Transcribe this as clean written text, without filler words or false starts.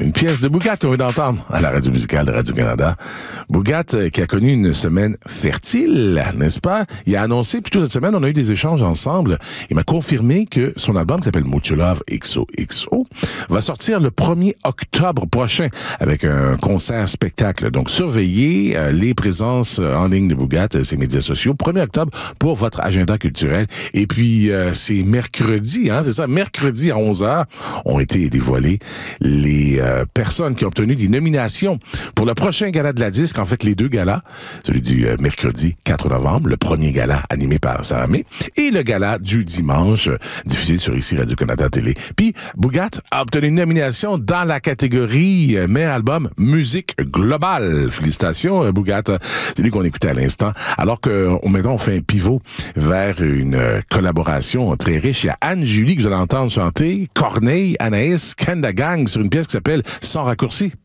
Une pièce de Bougat qu'on vient d'entendre à la radio musicale de Radio-Canada. Bougat qui a connu une semaine fertile, n'est-ce pas? Il a annoncé, plutôt cette semaine, on a eu des échanges ensemble. Il m'a confirmé que son album qui s'appelle Mucho Love XOXO va sortir le 1er octobre prochain avec un concert-spectacle. Donc, surveillez les présences en ligne de Bougat, ses médias sociaux, 1er octobre pour votre agenda culturel. Et puis, c'est mercredi, c'est ça, mercredi à 11h, ont été dévoilés les personnes qui ont obtenu des nominations pour le prochain gala de la disque. En fait, les deux galas, celui du mercredi 4 novembre, le premier gala animé par Sarah May, et le gala du dimanche, diffusé sur ici Radio-Canada Télé. Puis, Bougat a obtenu une nomination dans la catégorie meilleur album musique globale. Félicitations, Bougat. C'est lui qu'on écoutait à l'instant. Alors que, maintenant, on fait un pivot vers une collaboration très riche. Il y a Anne-Julie que vous allez entendre chanter, Corneille, Anaïs, Kenda Gang sur une pièce qui s'appelle Sans raccourci.